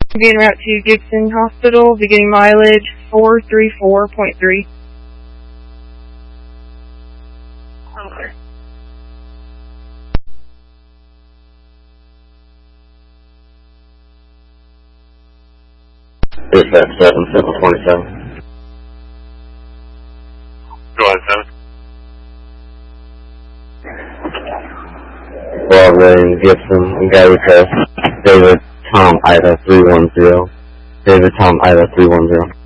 Being route to Gibson Hospital, beginning mileage 434.3. Okay. Dispatch 727. Go ahead, 7. Broadway, Gibson, and Gary Test. David Tom Ida 310. David Tom Ida 310.